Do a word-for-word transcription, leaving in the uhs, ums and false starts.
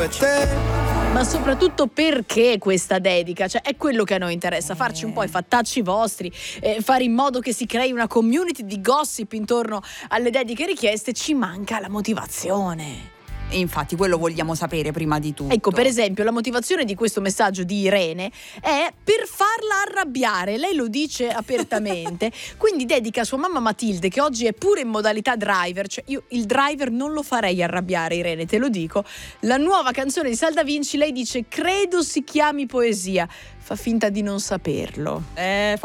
e te. Ma soprattutto perché questa dedica? Cioè è quello che a noi interessa, farci un po' i fattacci vostri, eh, fare in modo che si crei una community di gossip intorno alle dediche richieste. Ci manca la motivazione. E infatti quello vogliamo sapere prima di tutto. Ecco, per esempio, la motivazione di questo messaggio di Irene è per farla arrabbiare. Lei lo dice apertamente. Quindi dedica a sua mamma Matilde, che oggi è pure in modalità driver. Cioè io il driver non lo farei arrabbiare, Irene, te lo dico. La nuova canzone di Salda Vinci, lei dice credo si chiami poesia. Fa finta di non saperlo. Eh,